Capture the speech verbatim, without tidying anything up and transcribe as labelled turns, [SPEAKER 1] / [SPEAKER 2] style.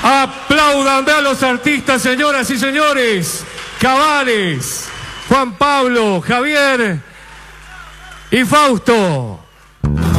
[SPEAKER 1] Aplaudan a los artistas, señoras y señores. Cabales, Juan Pablo, Javier y Fausto.